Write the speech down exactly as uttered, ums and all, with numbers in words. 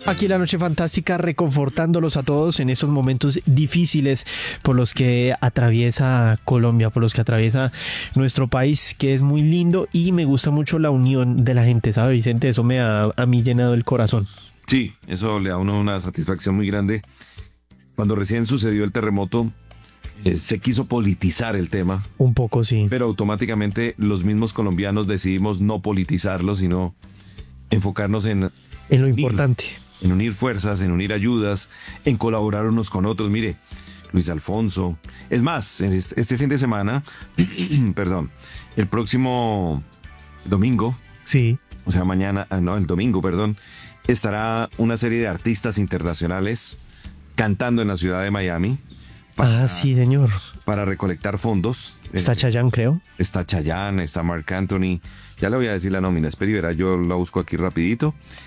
Aquí la noche fantástica reconfortándolos a todos en esos momentos difíciles por los que atraviesa Colombia, por los que atraviesa nuestro país, que es muy lindo y me gusta mucho la unión de la gente, ¿sabe, Vicente? Eso me ha a mí llenado el corazón. Sí, eso le da a uno una satisfacción muy grande. Cuando recién sucedió el terremoto, eh, se quiso politizar el tema, Un poco, sí. pero automáticamente los mismos colombianos decidimos no politizarlo, sino enfocarnos en, En lo importante. en unir fuerzas, en unir ayudas, en colaborar unos con otros. Mire, Luis Alfonso. Es más, en este este fin de semana, perdón, el próximo domingo, Sí. o sea, mañana, ah, no, el domingo, perdón, estará una serie de artistas internacionales cantando en la ciudad de Miami para, Ah, sí, señor. para recolectar fondos. Está Eh, Chayanne, creo. Está Chayanne, está Marc Anthony. Ya le voy a decir la nómina, espera y verá, yo la busco aquí rapidito.